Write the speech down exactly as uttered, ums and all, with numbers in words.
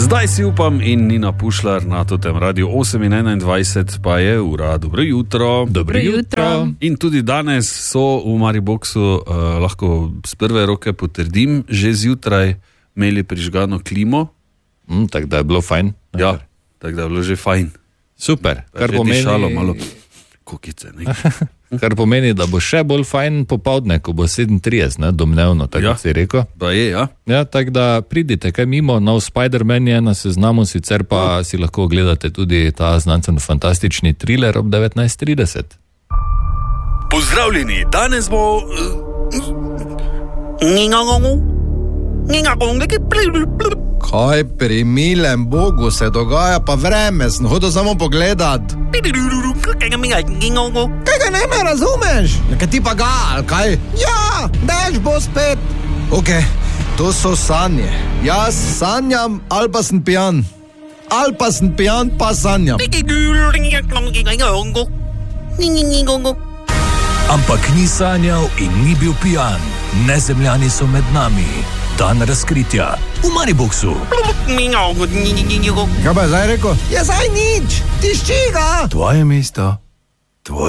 Zdaj si upam in Nina Pušlar na totem radiju osem in enaindvajset pa je ura. Dobro jutro. Dobro jutro. In tudi danes so v Mariboxu, uh, lahko z prve roke potrdim, že zjutraj imeli prižgano klimo. Mm, tako da je bilo fajn. Ja, tako da je bilo že fajn. Super. Kar pomeni šalo malo kukice. Kar pomeni, da bo še bolj fajn popoldne, ko bo sedemintrideset, ne, domnevno, tako ja. Si rekel. Pa je, ja. Ja, tako da pridite kaj mimo, nov Spider-Man je na seznamu, sicer pa ja. Si lahko gledate tudi ta znanstveno-fantastični thriller ob devetnajst trideset. Pozdravljeni, danes bo... Kaj pri milem Bogu se dogaja, pa vreme, sem hodil samo pogledat. Kaj ga ne me razumeš? Kaj ti pa ga, ali kaj? Ja, dež bo spet. Ok, to so sanje. Jaz sanjam, ali pa sem pijan. Ali pa sem pijan, pa sanjam. Ampak ni sanjal in ni bil pijan. Nezemljani so med nami. Dan razkritja v Mariboxu. Kaj pa je zdaj rekel? Je zdaj nič, tišči ga. Tvoje mesto